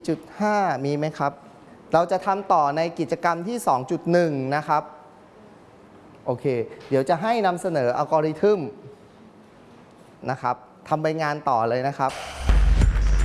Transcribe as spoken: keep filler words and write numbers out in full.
จุดห้า มีไหมครับเราจะทำต่อในกิจกรรมที่ สองจุดหนึ่ง นะครับโอเคเดี๋ยวจะให้นำเสนออัลกอริทึมนะครับทำใบงานต่อเลยนะครับ